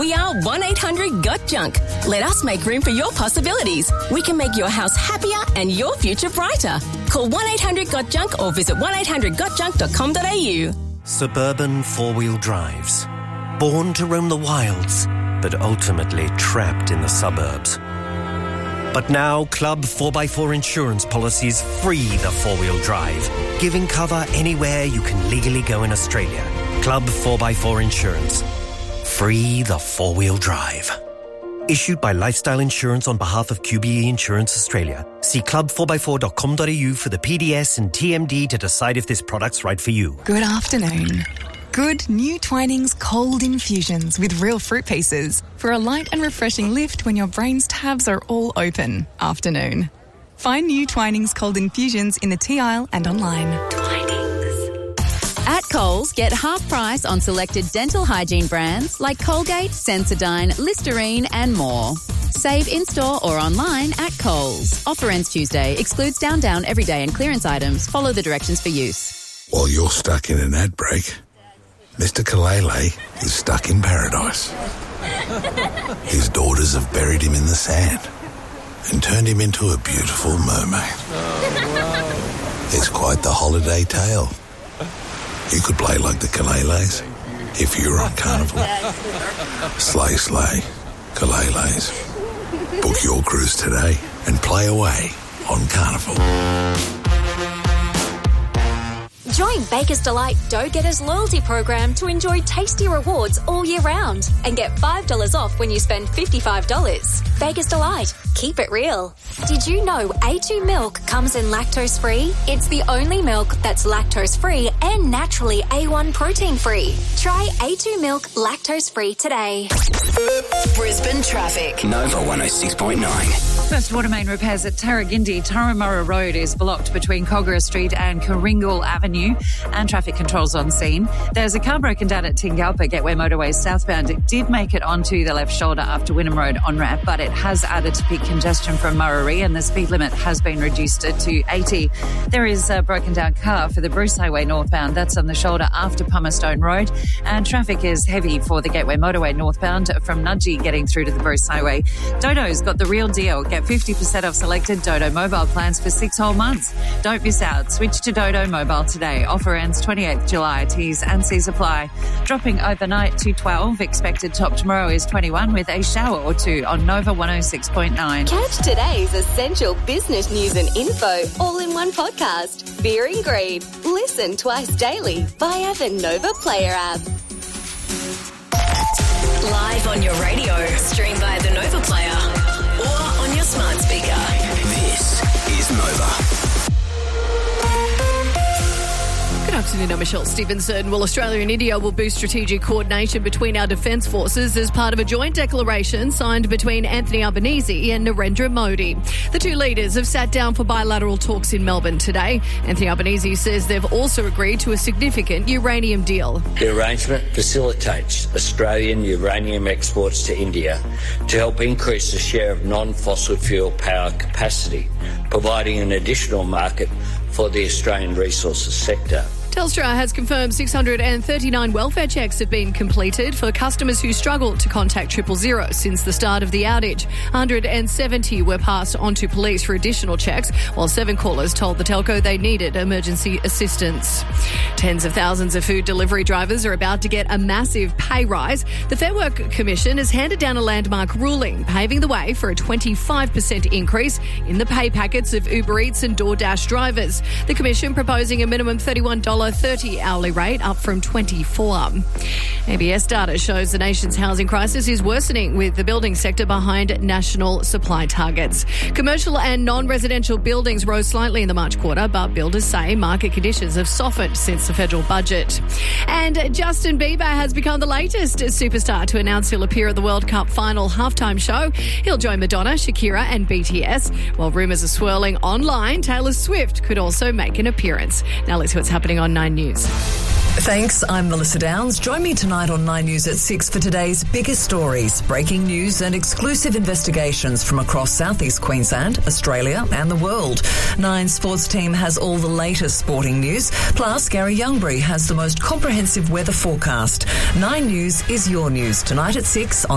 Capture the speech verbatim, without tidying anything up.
We are one eight hundred got junk. Let us make room for your possibilities. We can make your house happier and your future brighter. Call one eight hundred got junk or visit one eight hundred got junk dot com dot a u. Suburban four-wheel drives. Born to roam the wilds, but ultimately trapped in the suburbs. But now, Club four by four insurance policies free the four-wheel drive, giving cover anywhere you can legally go in Australia. Club four by four Insurance. Free the four-wheel drive. Issued by Lifestyle Insurance on behalf of Q B E Insurance Australia. See club four by four dot com dot a u for the P D S and T M D to decide if this product's right for you. Good afternoon. Good new Twinings cold infusions with real fruit pieces for a light and refreshing lift when your brain's tabs are all open. Afternoon. Find new Twinings cold infusions in the tea aisle and online. Twinings. At Coles, get half price on selected dental hygiene brands like Colgate, Sensodyne, Listerine and more. Save in-store or online at Coles. Offer ends Tuesday. Excludes Down Down, Everyday and clearance items. Follow the directions for use. While you're stuck in an ad break, Mister Kalele is stuck in paradise. His daughters have buried him in the sand and turned him into a beautiful mermaid. Oh, wow. It's quite the holiday tale. You could play like the Kaleles if you were on Carnival. Slay, slay, Kaleles. Book your cruise today and play away on Carnival. Join Baker's Delight Dough Getters loyalty program to enjoy tasty rewards all year round and get five dollars off when you spend fifty-five dollars. Baker's Delight. Keep it real. Did you know A two milk comes in lactose-free? It's the only milk that's lactose-free and naturally A one protein-free. Try A two milk lactose-free today. Brisbane traffic. Nova one oh six point nine. First water main repairs at Tarragindi. Turramurra Road is blocked between Kogarah Street and Karingal Avenue, and traffic controls on scene. There's a car broken down at Tingalpa Gateway Motorway southbound. It did make it onto the left shoulder after Wynnum Road on-ramp, but it has added to peak congestion from Murray, and the speed limit has been reduced to eighty. There is a broken down car for the Bruce Highway northbound. That's on the shoulder after Palmerstone Road, and traffic is heavy for the Gateway Motorway northbound from Nudgee getting through to the Bruce Highway. Dodo's got the real deal. Get fifty percent off selected Dodo mobile plans for six whole months. Don't miss out. Switch to Dodo mobile today. Offer ends twenty-eighth July. T's and C's apply. Dropping overnight to twelve. Expected top tomorrow is twenty-one with a shower or two on Nova one oh six point nine. Catch today's essential business news and info all in one podcast. Fear and Greed. Listen twice daily via the Nova Player app. Live on your radio. Stream via the Nova Player or on your smart speaker. This is Nova. Good afternoon, I'm Michelle Stevenson. Well, Australia and India will boost strategic coordination between our defence forces as part of a joint declaration signed between Anthony Albanese and Narendra Modi. The two leaders have sat down for bilateral talks in Melbourne today. Anthony Albanese says they've also agreed to a significant uranium deal. The arrangement facilitates Australian uranium exports to India to help increase the share of non-fossil fuel power capacity, providing an additional market for the Australian resources sector. Telstra has confirmed six hundred thirty-nine welfare checks have been completed for customers who struggled to contact triple zero since the start of the outage. one hundred seventy were passed on to police for additional checks, while seven callers told the telco they needed emergency assistance. Tens of thousands of food delivery drivers are about to get a massive pay rise. The Fair Work Commission has handed down a landmark ruling, paving the way for a twenty-five percent increase in the pay packets of Uber Eats and DoorDash drivers. The Commission proposing a minimum thirty-one dollars thirty hourly rate, up from twenty-four dollars. A B S data shows the nation's housing crisis is worsening, with the building sector behind national supply targets. Commercial and non-residential buildings rose slightly in the March quarter, but builders say market conditions have softened since the federal budget. And Justin Bieber has become the latest superstar to announce he'll appear at the World Cup final halftime show. He'll join Madonna, Shakira and B T S. While rumours are swirling online, Taylor Swift could also make an appearance. Now let's see what's happening on Nine News. Thanks, I'm Melissa Downs. Join me tonight on Nine News at six for today's biggest stories, breaking news and exclusive investigations from across southeast Queensland, Australia and the world. Nine Sports team has all the latest sporting news, plus Gary Youngbury has the most comprehensive weather forecast. Nine News is your news tonight at six on